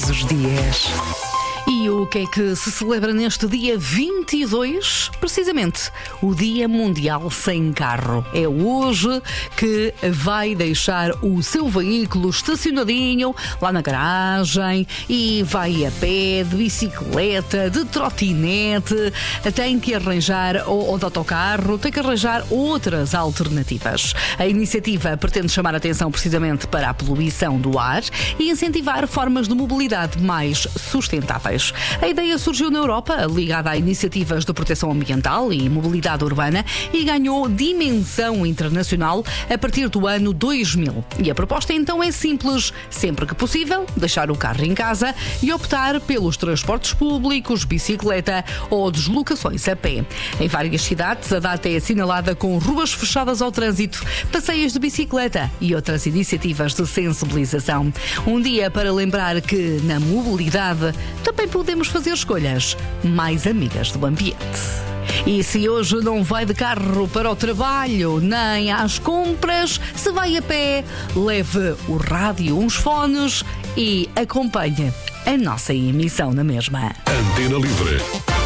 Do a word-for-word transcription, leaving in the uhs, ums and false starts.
os dias. E o que é que se celebra neste dia vinte e dois? Precisamente, o Dia Mundial Sem Carro. É hoje que vai deixar o seu veículo estacionadinho lá na garagem e vai a pé, de bicicleta, de trotinete, tem que arranjar, ou, ou de autocarro, tem que arranjar outras alternativas. A iniciativa pretende chamar a atenção precisamente para a poluição do ar e incentivar formas de mobilidade mais sustentáveis. A ideia surgiu na Europa, ligada a iniciativas de proteção ambiental e mobilidade urbana, e ganhou dimensão internacional a partir do ano dois mil. E a proposta então é simples: sempre que possível, deixar o carro em casa e optar pelos transportes públicos, bicicleta ou deslocações a pé. Em várias cidades, a data é assinalada com ruas fechadas ao trânsito, passeios de bicicleta e outras iniciativas de sensibilização. Um dia para lembrar que, na mobilidade, também podemos fazer escolhas mais amigas do ambiente. E se hoje não vai de carro para o trabalho, nem às compras, se vai a pé, leve o rádio, uns fones e acompanhe a nossa emissão na mesma. Antena Livre.